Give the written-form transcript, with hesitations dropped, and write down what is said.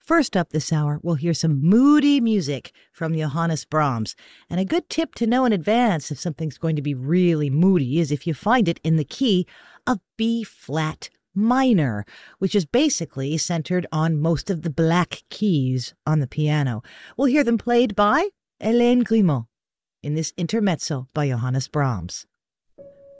First up this hour, we'll hear some moody music from Johannes Brahms. And a good tip to know in advance if something's going to be really moody is if you find it in the key of B-flat minor, which is basically centered on most of the black keys on the piano. We'll hear them played by Hélène Grimaud in this intermezzo by Johannes Brahms.